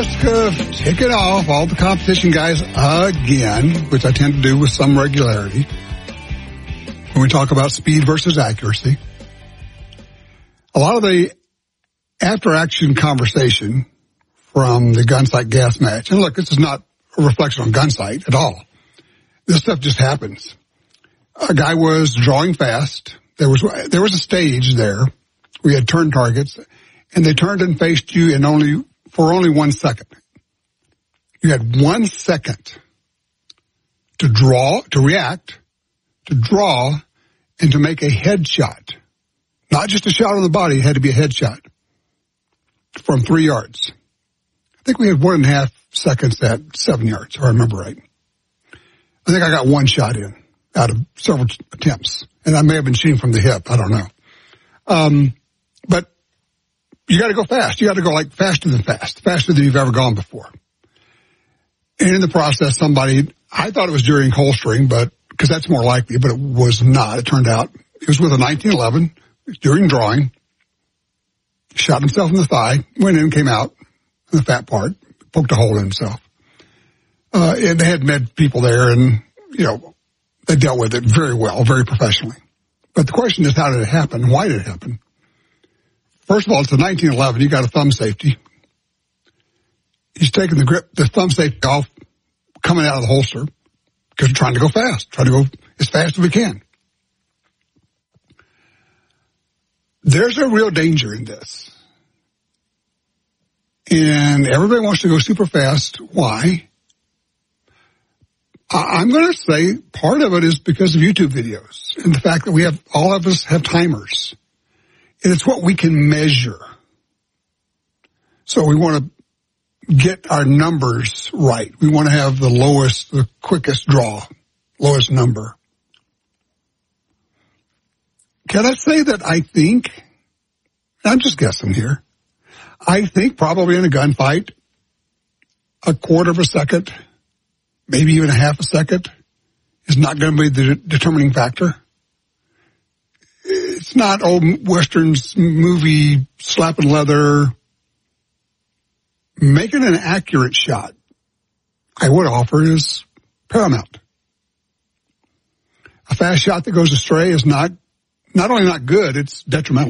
just tick it off all the competition guys again, which I tend to do with some regularity when we talk about speed versus accuracy. A lot of the after-action conversation from the Gunsight gas match, and look, this is not a reflection on Gunsight at all. This stuff just happens. A guy was drawing fast. There was a stage there. We had turn targets, and they turned and faced you for only 1 second. You had 1 second to react, to draw, and to make a headshot. Not just a shot on the body, it had to be a headshot from 3 yards. I think we had 1.5 seconds at 7 yards, if I remember right. I think I got one shot in out of several attempts. And I may have been shooting from the hip. I don't know. But you got to go fast. You got to go like faster than you've ever gone before. And in the process, I thought it was during holstering, because that's more likely, but it was not. It turned out it was with a 1911 during drawing. Shot himself in the thigh, went in, came out, in the fat part, poked a hole in himself. And they had med people there, and, they dealt with it very well, very professionally. But the question is, how did it happen? Why did it happen? First of all, it's a 1911. You got a thumb safety. He's taking the thumb safety off, coming out of the holster, because we're trying to go fast, trying to go as fast as we can. There's a real danger in this. And everybody wants to go super fast. Why? I'm going to say part of it is because of YouTube videos and the fact that all of us have timers. And it's what we can measure. So we want to get our numbers right. We want to have the quickest draw, lowest number. Can I say that I'm just guessing here, I think probably in a gunfight, a quarter of a second, maybe even a half a second, is not going to be the determining factor. It's not old Westerns movie slapping leather. Making an accurate shot, I would offer, is paramount. A fast shot that goes astray is not only not good, it's detrimental.